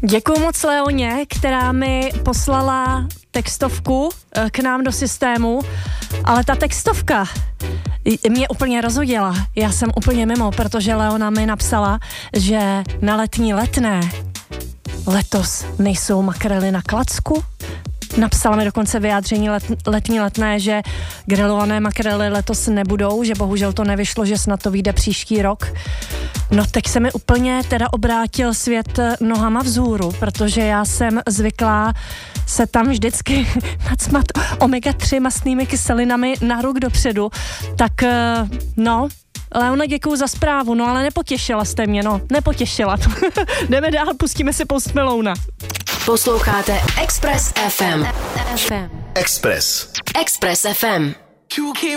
Děkuju moc Leoně, která mi poslala textovku k nám do systému, ale ta textovka mě úplně rozhodila. Já jsem úplně mimo, protože Leona mi napsala, že na letní letné letos nejsou makrely na klacku. Napsala mi dokonce vyjádření letní letné, že grilované makrely letos nebudou, že bohužel to nevyšlo, že snad to vyjde příští rok. No teď se mi úplně teda obrátil svět nohama vzhůru, protože já jsem zvyklá se tam vždycky nacmat omega-3 mastnými kyselinami na rok dopředu. Tak no, Leona, děkuju za zprávu, no ale nepotěšila jste mě, nepotěšila. Jdeme dál, pustíme si Post Maloona. Posloucháte Express FM. Express FM.